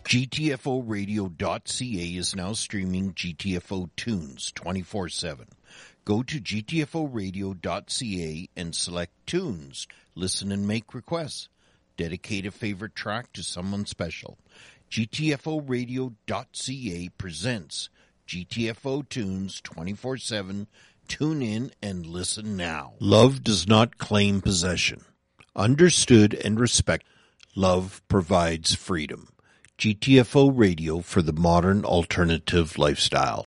GTFOradio.ca is now streaming GTFO tunes 24/7. Go to GTFOradio.ca and select tunes. Listen and make requests. Dedicate a favorite track to someone special. GTFOradio.ca presents GTFO tunes 24/7. Tune in and listen now. Love does not claim possession. Understood and respected, love provides freedom. GTFO Radio for the modern alternative lifestyle.